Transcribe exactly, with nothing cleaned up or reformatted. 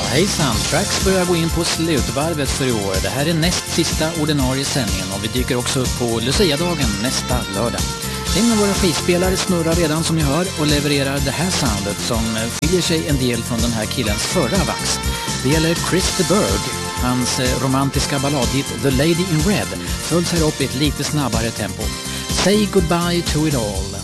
hejsan, Tracks börjar gå in på slutvarvet för i år. Det här är näst sista ordinarie sändningen och vi dyker också upp på Lucia-dagen nästa lördag. En av våra skivspelare snurrar redan som ni hör och levererar det här soundet som skiljer sig en del från den här killens förra vax. Det gäller Chris de Burgh. Hans romantiska balladhit The Lady in Red följs här upp i ett lite snabbare tempo. Say goodbye to it all.